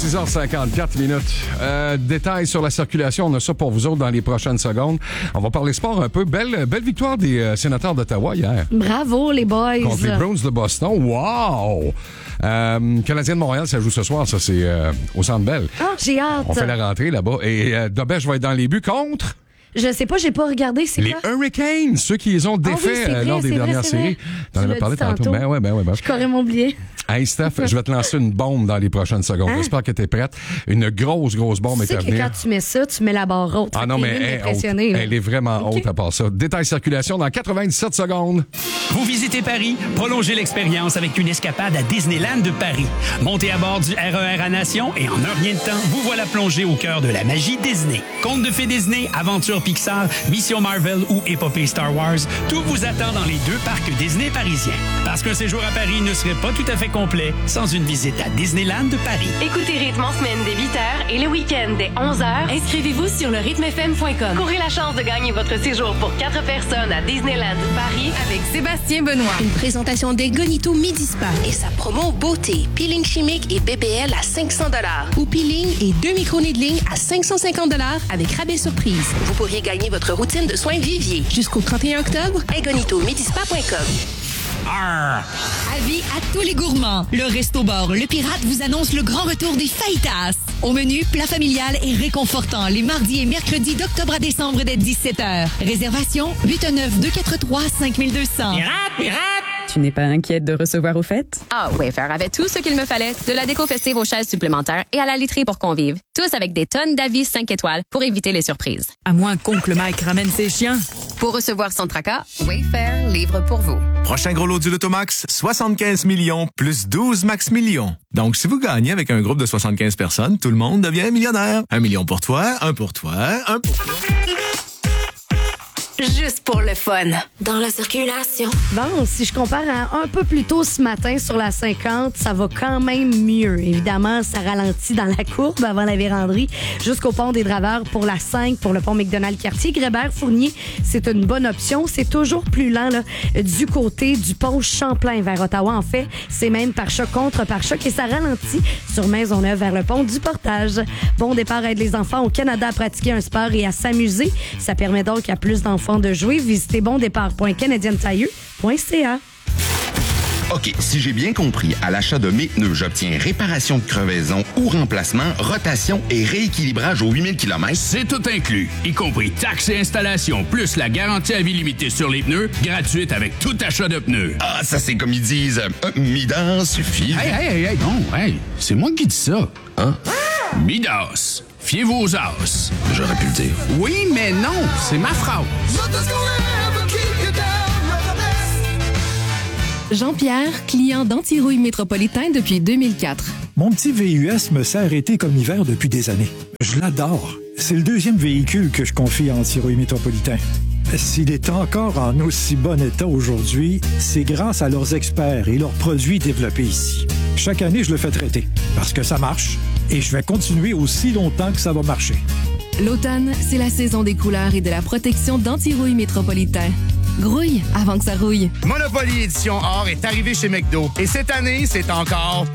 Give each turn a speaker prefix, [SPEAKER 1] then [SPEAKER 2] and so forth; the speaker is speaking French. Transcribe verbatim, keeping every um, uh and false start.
[SPEAKER 1] six heures cinquante-quatre minutes. Euh, détails sur la circulation, on a ça pour vous autres dans les prochaines secondes. On va parler sport un peu. Belle, belle victoire des euh, sénateurs d'Ottawa hier.
[SPEAKER 2] Bravo, les boys.
[SPEAKER 1] Contre les Bruins de Boston. Wow! Euh, Canadien de Montréal, ça joue ce soir. Ça, c'est euh, au Centre Bell.
[SPEAKER 2] Ah, oh, j'ai hâte.
[SPEAKER 1] On fait la rentrée là-bas. Et euh, Dobèche va être dans les buts contre...
[SPEAKER 2] Je sais pas, j'ai pas regardé, c'est
[SPEAKER 1] les
[SPEAKER 2] quoi?
[SPEAKER 1] Hurricanes, ceux qui les ont défaits
[SPEAKER 2] ah oui,
[SPEAKER 1] euh,
[SPEAKER 2] vrai,
[SPEAKER 1] lors des dernières
[SPEAKER 2] vrai,
[SPEAKER 1] séries. T'en avais parlé tantôt.
[SPEAKER 2] tantôt.
[SPEAKER 1] Ben ouais, ben ouais, ben.
[SPEAKER 2] Je carrément oublié.
[SPEAKER 1] Hey Steph, je vais te lancer une bombe dans les prochaines secondes.
[SPEAKER 2] Hein?
[SPEAKER 1] J'espère que t'es prête. Une grosse, grosse bombe
[SPEAKER 2] Tu
[SPEAKER 1] est
[SPEAKER 2] sais
[SPEAKER 1] à
[SPEAKER 2] que
[SPEAKER 1] venir.
[SPEAKER 2] quand tu mets ça, tu mets la barre haute.
[SPEAKER 1] Ah non, mais elle, est haute. Elle est vraiment
[SPEAKER 2] okay.
[SPEAKER 1] haute à part ça. Détail circulation dans quatre-vingt-dix-sept secondes.
[SPEAKER 3] Vous visitez Paris? Prolongez l'expérience avec une escapade à Disneyland de Paris. Montez à bord du R E R à Nation et en un rien de temps, vous voilà plongé au cœur de la magie Disney. Contes de fées Disney, aventures Pixar, Mission Marvel ou épopée Star Wars, tout vous attend dans les deux parcs Disney parisiens. Parce qu'un séjour à Paris ne serait pas tout à fait complet sans une visite à Disneyland de Paris.
[SPEAKER 4] Écoutez Rythme en semaine dès huit heures et le week-end dès onze heures. Inscrivez-vous sur le rythme f m point com. Courez la chance de gagner votre séjour pour quatre personnes à Disneyland Paris avec Sébastien Benoît.
[SPEAKER 5] Une présentation d'Elgonito Midi Spa et sa promo beauté, peeling chimique et B B L à cinq cents dollars ou peeling et deux micro-needling à cinq cent cinquante dollars avec rabais surprise. Vous pourriez gagner votre routine de soins Vivier jusqu'au trente et un octobre. Elgonito Midi Spa point com.
[SPEAKER 6] Arr! Avis à tous les gourmands. Le Resto-Bar Le Pirate vous annonce le grand retour des fajitas. Au menu, plat familial et réconfortant les mardis et mercredis d'octobre à décembre dès dix-sept heures. Réservation huit un neuf deux quatre trois cinq deux zéro zéro.
[SPEAKER 7] Pirate, pirate! Tu n'es pas inquiète de recevoir aux fêtes?
[SPEAKER 8] Ah, Wayfair avait tout ce qu'il me fallait, de la déco festive aux chaises supplémentaires et à la literie pour convives. Tous avec des tonnes d'avis cinq étoiles pour éviter les surprises.
[SPEAKER 7] À moins qu'Oncle Mike ramène ses chiens.
[SPEAKER 8] Pour recevoir son tracas, Wayfair livre pour vous.
[SPEAKER 9] Prochain gros lot du Lotomax, soixante-quinze millions plus douze max millions. Donc, si vous gagnez avec un groupe de soixante-quinze personnes, tout le monde devient millionnaire. Un million pour toi, un pour toi, un pour toi.
[SPEAKER 4] Juste pour le fun.
[SPEAKER 5] Dans la circulation.
[SPEAKER 2] Bon, si je compare à un peu plus tôt ce matin sur la cinquante, ça va quand même mieux. Évidemment, ça ralentit dans la courbe avant la véranderie jusqu'au pont des Draveurs pour la cinq, pour le pont McDonald-Cartier. Grébert-Fournier, c'est une bonne option. C'est toujours plus lent là, du côté du pont Champlain vers Ottawa. En fait, c'est même pare-choc contre pare-choc et ça ralentit sur Maisonneuve vers le pont du Portage. Bon départ aide les enfants au Canada à pratiquer un sport et à s'amuser. Ça permet donc à plus d'enfants de jouer. Visitez bon départ point canadian tire point c a.
[SPEAKER 10] OK, si j'ai bien compris, à l'achat de mes pneus, j'obtiens réparation de crevaison ou remplacement, rotation et rééquilibrage aux huit mille kilomètres.
[SPEAKER 11] C'est tout inclus, y compris taxes et installation, plus la garantie à vie limitée sur les pneus, gratuite avec tout achat de pneus.
[SPEAKER 10] Ah, ça c'est comme ils disent, euh, Midas suffit.
[SPEAKER 11] Hey, hey, hey, hey, non, hey, c'est moi qui dis ça.
[SPEAKER 10] Hein?
[SPEAKER 11] Midas, fiez-vous aux as.
[SPEAKER 10] J'aurais pu le dire.
[SPEAKER 11] Oui, mais non, c'est ma phrase.
[SPEAKER 12] Jean-Pierre, client d'Antirouille Métropolitain depuis deux mille quatre.
[SPEAKER 13] Mon petit V U S me sert été comme hiver depuis des années. Je l'adore. C'est le deuxième véhicule que je confie à Antirouille Métropolitain. S'il est encore en aussi bon état aujourd'hui, c'est grâce à leurs experts et leurs produits développés ici. Chaque année, je le fais traiter parce que ça marche et je vais continuer aussi longtemps que ça va marcher.
[SPEAKER 12] L'automne, c'est la saison des couleurs et de la protection d'Antirouille Métropolitain. Grouille avant que ça rouille.
[SPEAKER 14] Monopoly Édition Or est arrivé chez McDo. Et cette année, c'est encore